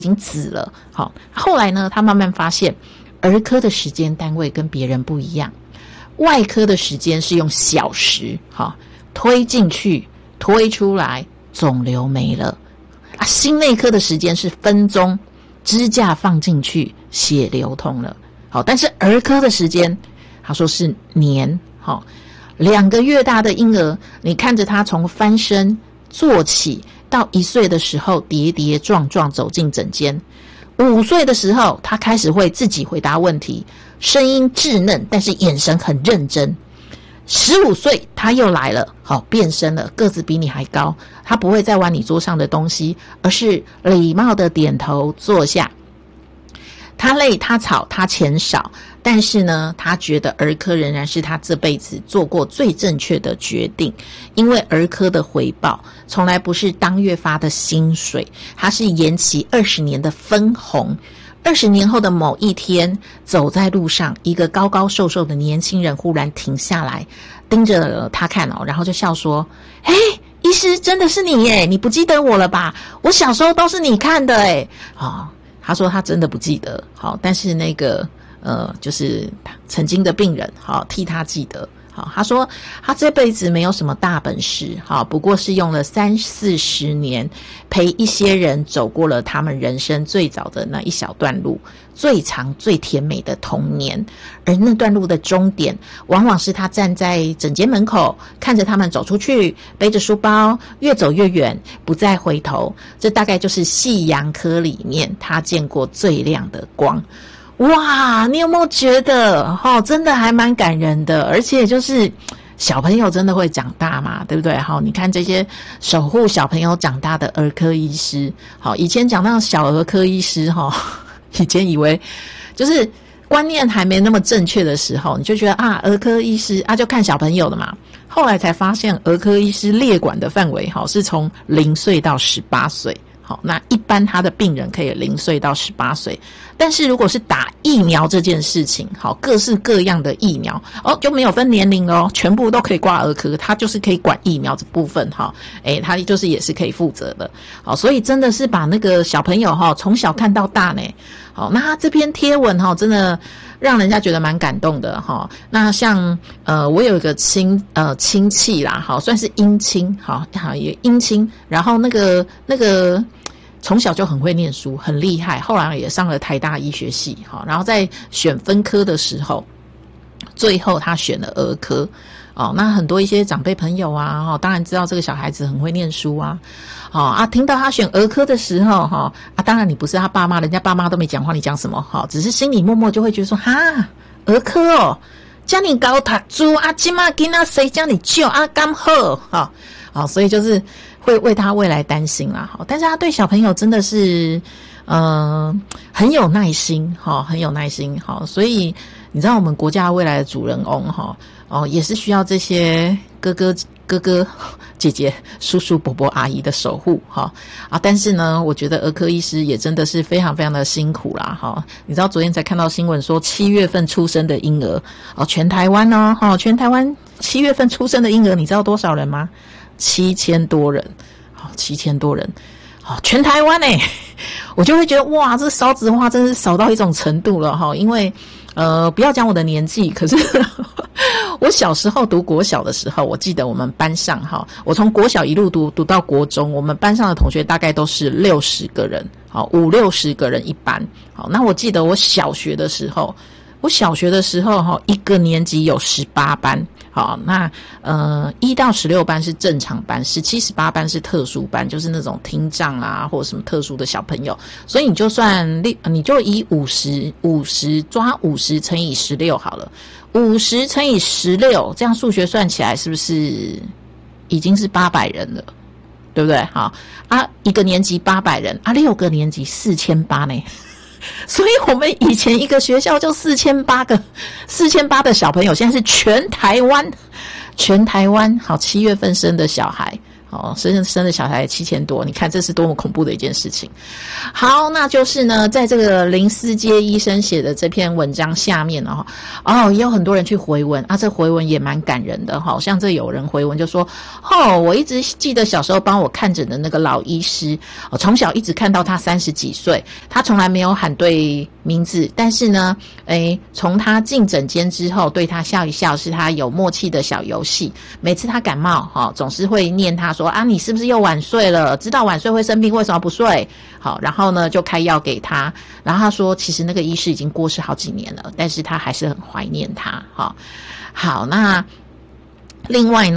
经紫了。好，后来呢，他慢慢发现儿科的时间单位跟别人不一样，外科的时间是用小时，好，推进去推出来，肿瘤没了。啊，心内科的时间是分钟，支架放进去，血流通了。好，但是儿科的时间，他说是年。好，2个月大的婴儿，你看着他从翻身坐起到1岁的时候跌跌撞撞走进诊间，5岁的时候他开始会自己回答问题，声音稚嫩，但是眼神很认真。15岁他又来了，好，变身了，个子比你还高，他不会再玩你桌上的东西，而是礼貌的点头坐下。他累他吵他钱少，但是呢，他觉得儿科仍然是他这辈子做过最正确的决定，因为儿科的回报从来不是当月发的薪水，它是延期20年的分红。20年后的某一天，走在路上，一个高高瘦瘦的年轻人忽然停下来，盯着他看哦，然后就笑说：“嘿，医师，真的是你耶，你不记得我了吧？我小时候都是你看的耶。”哦，他说他真的不记得，好，但是那个就是曾经的病人，好，替他记得。好，他说他这辈子没有什么大本事，好，不过是用了30-40年陪一些人走过了他们人生最早的那一小段路，最长最甜美的童年。而那段路的终点，往往是他站在诊间门口，看着他们走出去，背着书包，越走越远，不再回头。这大概就是夕阳科里面他见过最亮的光。哇，你有没有觉得真的还蛮感人的？而且就是小朋友真的会长大嘛，对不对？你看这些守护小朋友长大的儿科医师，以前讲到小儿科医师，以前以为就是观念还没那么正确的时候，你就觉得啊，儿科医师就看小朋友的嘛。后来才发现儿科医师列管的范围是从0岁到18岁。好，那一般他的病人可以0岁到18岁，但是如果是打疫苗这件事情，好，各式各样的疫苗就没有分年龄哦，全部都可以挂儿科，他就是可以管疫苗这部分他就是也是可以负责的。好，所以真的是把那个小朋友从小看到大呢。好，那他这篇贴文真的让人家觉得蛮感动的哈。那像我有一个亲戚啦，好，算是姻亲，好也姻亲，然后那个从小就很会念书，很厉害，后来也上了台大医学系，好，然后在选分科的时候，最后他选了儿科。那很多一些长辈朋友啊，当然知道这个小孩子很会念书啊，听到他选儿科的时候，当然你不是他爸妈，人家爸妈都没讲话，你讲什么？只是心里默默就会觉得说，哈，儿科哦，叫你高读书啊，今嘛囡仔谁叫你救啊，刚好，所以就是会为他未来担心啦，但是他对小朋友真的是很有耐心，很有耐心，所以你知道我们国家未来的主人翁也是需要这些哥哥姐姐叔叔伯伯阿姨的守护但是呢，我觉得儿科医师也真的是非常非常的辛苦啦你知道昨天才看到新闻说7月份出生的婴儿全台湾全台湾7月份出生的婴儿，你知道多少人吗？7000多人，7000多人。全台湾我就会觉得哇，这少子化真是少到一种程度了因为不要讲我的年纪，可是我小时候读国小的时候，我记得我们班上我从国小一路读到国中，我们班上的同学大概都是60个人，50-60个人一班。好，那我记得我小学的时候一个年级有18班。好，那1到16班是正常班，17、18班是特殊班，就是那种听障啦或者什么特殊的小朋友。所以你就以50抓50乘以16好了，50乘以16，这样数学算起来是不是已经是800人了？对不对？好一个年级800人6个年级4800呢。所以我们以前一个学校就4800的小朋友，现在是全台湾好7月份生的小孩生的小孩7000多，你看这是多么恐怖的一件事情。好，那就是呢，在这个林思杰医生写的这篇文章下面呢，也有很多人去回文啊，这回文也蛮感人的哈。像这有人回文就说，我一直记得小时候帮我看诊的那个老医师，从小一直看到他30几岁，他从来没有喊对名字，但是呢，从他进诊间之后，对他笑一笑，是他有默契的小游戏。每次他感冒，总是会念他说啊，你是不是又晚睡了？知道晚睡会生病，为什么不睡？好，然后呢就开药给他。然后他说，其实那个医师已经过世好几年了，但是他还是很怀念他。好，那另外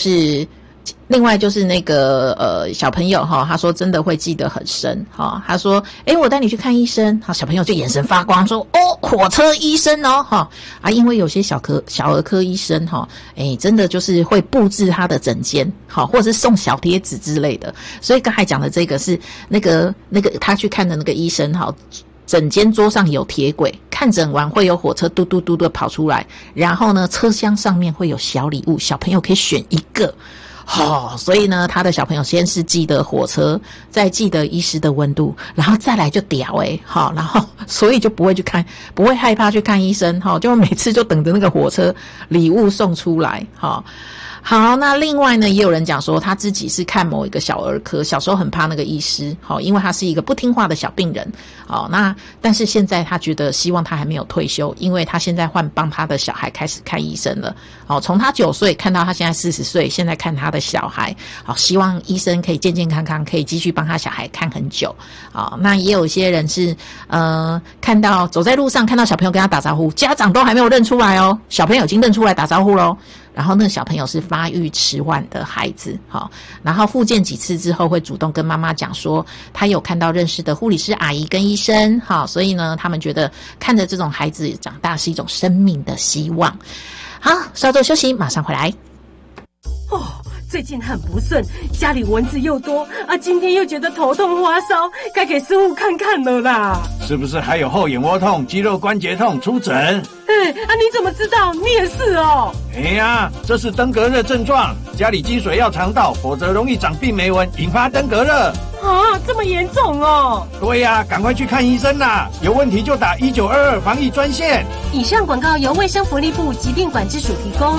就是那个小朋友他说真的会记得很深他说我带你去看医生，小朋友就眼神发光说火车医生因为有些小儿科医生真的就是会布置他的诊间或者是送小贴纸之类的，所以刚才讲的这个是那个他去看的那个医生整间桌上有铁轨，看诊完会有火车嘟嘟嘟的跑出来，然后呢车厢上面会有小礼物，小朋友可以选一个所以呢他的小朋友先是记得火车，再记得医师的温度，然后再来就屌然后所以就不会害怕去看医生就每次就等着那个火车礼物送出来好，那另外呢，也有人讲说他自己是看某一个小儿科，小时候很怕那个医师，因为他是一个不听话的小病人，那但是现在他觉得希望他还没有退休，因为他现在换帮他的小孩开始看医生了，从他9岁看到他现在40岁，现在看他的小孩，希望医生可以健健康康，可以继续帮他小孩看很久，那也有一些人是看到走在路上看到小朋友跟他打招呼，家长都还没有认出来小朋友已经认出来打招呼咯。然后那个小朋友是发育迟缓的孩子然后复健几次之后会主动跟妈妈讲说他有看到认识的护理师阿姨跟医生所以呢他们觉得看着这种孩子长大是一种生命的希望。好，稍作休息，马上回来。 最近很不顺，家里蚊子又多今天又觉得头痛发烧，该给师傅看看了啦。 是不是还有后眼窝痛、肌肉关节痛？出诊。 你怎么知道？你也是这是登革热症状，家里积水要肠道，否则容易长病媒蚊，引发登革热。 这么严重对赶快去看医生啦，有问题就打1922防疫专线。 以上广告由卫生福利部疾病管制署提供。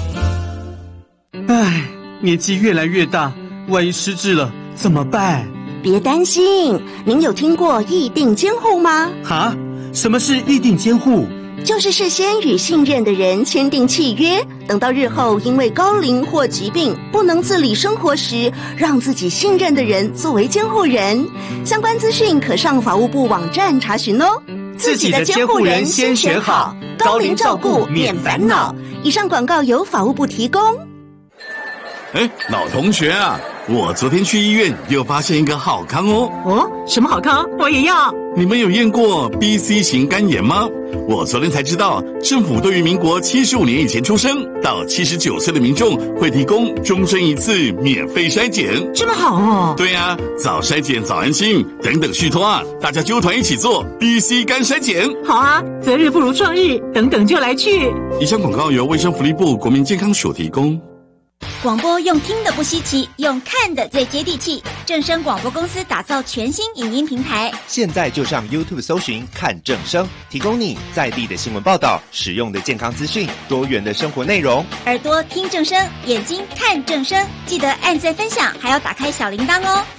年纪越来越大，万一失智了怎么办？ 别担心，您有听过议定监护吗？ 什么是议定监护？ 就是事先与信任的人签订契约，等到日后因为高龄或疾病不能自理生活时，让自己信任的人作为监护人。相关资讯可上法务部网站查询哦。 自己的监护人先选好，高龄照顾免烦恼。 以上广告由法务部提供。 老同学啊，我昨天去医院又发现一个好康什么好康？我也要。 你们有验过 BC 型肝炎吗？我昨天才知道，政府对于民国75年以前出生到79岁的民众会提供终身一次免费筛检。 这么好对早筛检早安心，等等续托大家揪团一起做 BC 肝筛检。 好择日不如撞日，等等就来去。 以上广告由卫生福利部国民健康署提供。 广播用听的不稀奇，用看的最接地气。正声广播公司打造全新影音平台， 现在就上 YouTube 搜寻看正声，提供你在地的新闻报道、实用的健康资讯、多元的生活内容。 耳朵听正声，眼睛看正声，记得按赞分享，还要打开小铃铛哦。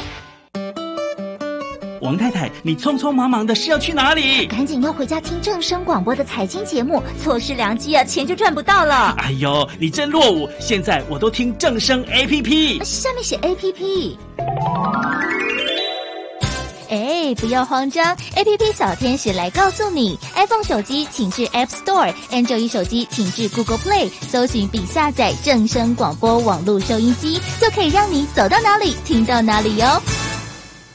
王太太，你匆匆忙忙的是要去哪里？ 赶紧要回家听正声广播的财经节目，错失良机钱就赚不到了。 哎呦，你真落伍！现在我都听正声 APP， 下面写 APP。不要慌张 ，APP 小天使来告诉你 ，iPhone 手机请至 App Store，Android 手机请至 Google Play， 搜寻并下载正声广播网络收音机，就可以让你走到哪里听到哪里哟。